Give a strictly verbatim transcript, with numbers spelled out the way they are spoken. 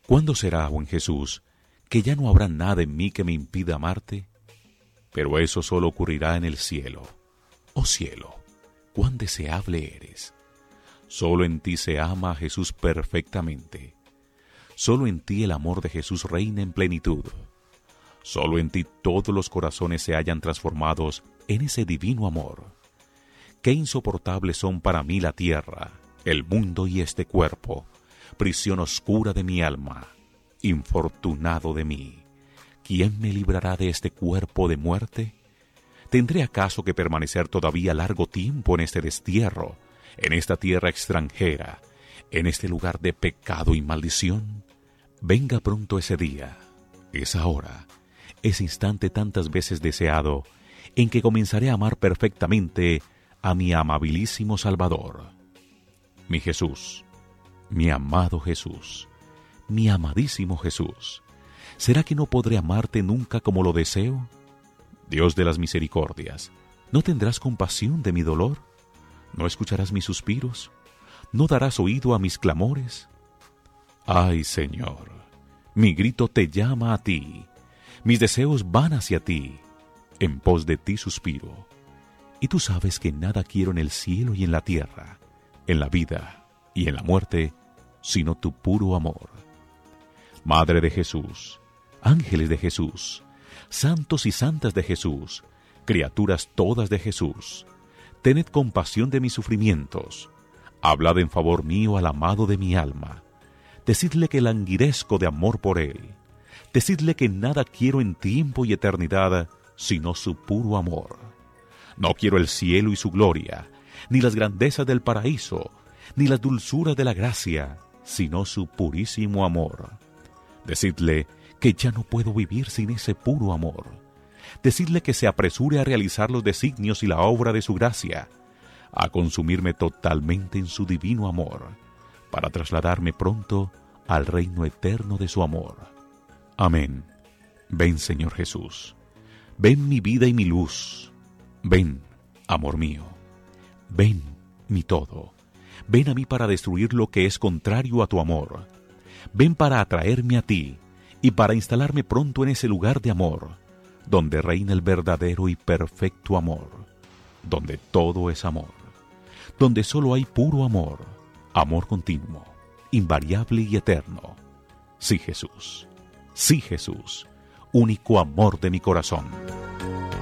¿Cuándo será, buen Jesús, que ya no habrá nada en mí que me impida amarte? Pero eso solo ocurrirá en el cielo. Oh cielo, cuán deseable eres. Solo en ti se ama a Jesús perfectamente. Solo en ti el amor de Jesús reina en plenitud. Solo en ti todos los corazones se hallan transformados en ese divino amor. Qué insoportables son para mí la tierra, el mundo y este cuerpo, prisión oscura de mi alma, infortunado de mí. ¿Quién me librará de este cuerpo de muerte? ¿Tendré acaso que permanecer todavía largo tiempo en este destierro, en esta tierra extranjera, en este lugar de pecado y maldición? Venga pronto ese día, esa hora, ese instante tantas veces deseado, en que comenzaré a amar perfectamente a mi amabilísimo Salvador. Mi Jesús, mi amado Jesús, mi amadísimo Jesús, ¿será que no podré amarte nunca como lo deseo? Dios de las misericordias, ¿no tendrás compasión de mi dolor? ¿No escucharás mis suspiros? ¿No darás oído a mis clamores? Ay, Señor, mi grito te llama a ti, mis deseos van hacia ti, en pos de ti suspiro. Y tú sabes que nada quiero en el cielo y en la tierra, en la vida y en la muerte, sino tu puro amor. Madre de Jesús, ángeles de Jesús, santos y santas de Jesús, criaturas todas de Jesús, tened compasión de mis sufrimientos, hablad en favor mío al amado de mi alma, decidle que languidezco de amor por él, decidle que nada quiero en tiempo y eternidad, sino su puro amor. No quiero el cielo y su gloria, ni las grandezas del paraíso, ni las dulzuras de la gracia, sino su purísimo amor. Decidle que ya no puedo vivir sin ese puro amor. Decidle que se apresure a realizar los designios y la obra de su gracia, a consumirme totalmente en su divino amor, para trasladarme pronto al reino eterno de su amor. Amén. Ven, Señor Jesús. Ven mi vida y mi luz. Ven, amor mío. Ven, mi todo. Ven a mí para destruir lo que es contrario a tu amor. Ven para atraerme a ti y para instalarme pronto en ese lugar de amor, donde reina el verdadero y perfecto amor, donde todo es amor, donde solo hay puro amor, amor continuo, invariable y eterno. Sí, Jesús. Sí, Jesús, único amor de mi corazón.